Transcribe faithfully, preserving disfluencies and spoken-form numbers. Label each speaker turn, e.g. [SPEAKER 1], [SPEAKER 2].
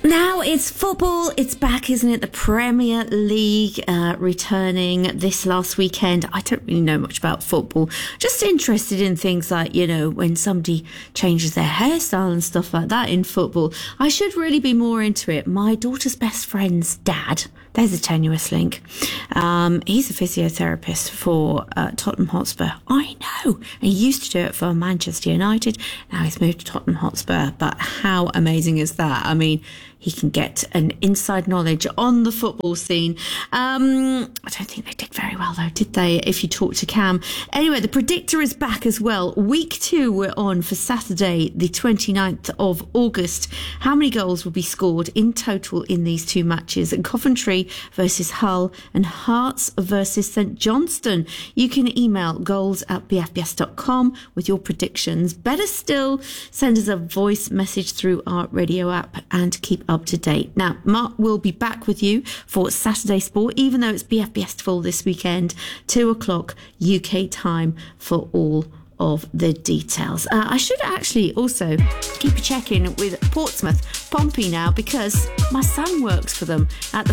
[SPEAKER 1] Now it's football. It's back, isn't it? The Premier League uh, returning this last weekend. I don't really know much about football. Just interested in things like, you know, when somebody changes their hairstyle and stuff like that in football. I should really be more into it. My daughter's best friend's dad, there's a tenuous link. Um, he's a physiotherapist for uh, Tottenham Hotspur. I know. He used to do it for Manchester United. Now he's moved to Tottenham Hotspur. But how amazing is that? I mean, he can get an inside knowledge on the football scene. Um, I don't think they did very well, though, did they, if you talk to Cam? Anyway, the Predictor is back as well. Week two we're on for Saturday, the twenty-ninth of August. How many goals will be scored in total in these two matches? Coventry versus Hull and Hearts versus St Johnstone. You can email goals at b f b s dot com with your predictions. Better still, send us a voice message through our radio app and keep up to date. Now, Mark will be back with you for Saturday Sport, even though it's B F B S full this weekend, two o'clock U K time for all of the details. Uh, I should actually also keep a check-in with Portsmouth Pompey now, because my son works for them at the